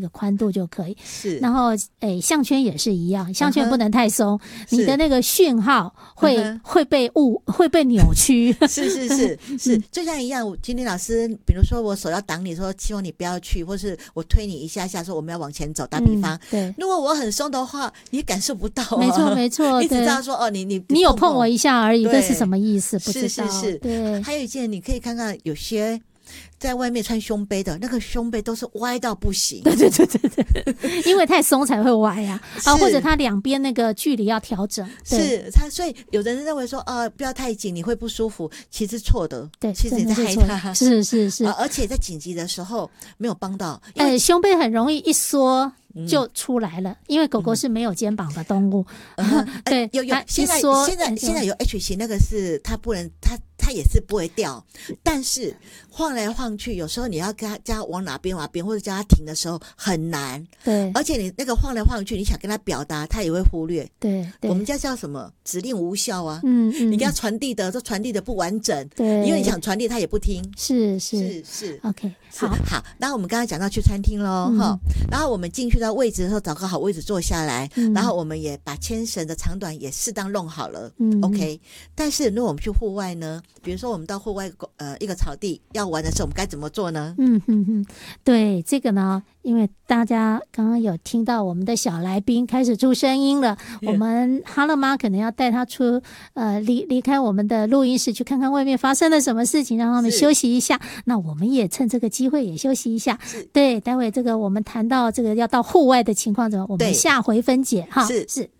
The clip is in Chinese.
宽度就可以。 是， 然后项圈也是一样，项圈不能太松，你的那个讯号会被扭曲。 是，就像一样，今天老师比如说我手要挡你说希望你不要去，或是我推你一下下说我们要往前走，打比方， 对， 如果我很松的话你感受不到啊， 没错你只知道说哦你有碰我一下而已，这是什么意思不知道。 是，对。还有一件你可以看看有些在外面穿胸杯的那个胸杯都是歪到不行， 对，因为太松才会歪啊，或者它两边那个距离要调整， 是它，所以有的人认为说不要太紧你会不舒服，其实错的， 对， 其实你在害他， 是而且在紧急的时候没有帮到， 胸杯很容易一缩就出来了，因为狗狗是没有肩膀的动物，对， 有现在有 H 型那个是它不能它也是不会掉，但是晃来晃去有时候你要跟它叫它往哪边或者叫它停的时候很难， 对， 而且你那个晃来晃去你想跟它表达它也会忽略， 对， 我们叫什么指令无效啊，你给它传递的不完整， 对， 因为你想传递它也不听， 是 OK， 好，那我们刚才讲到去餐厅咯，然后我们进去到位置的时候找个好位置坐下来，然后我们也把牵绳的长短也适当弄好了，OK。但是如果我们去户外呢，比如说我们到户外一个草地要玩的时候，我们该怎么做呢？ 对，这个呢，因为大家刚刚有听到我们的小来宾开始出声音了，我们哈乐妈可能要带他出离开我们的录音室，去看看外面发生了什么事情，让他们休息一下。那我们也趁这个机会也休息一下。对，待会这个我们谈到这个要到户外的情况怎么，我们下回分解哈。 是。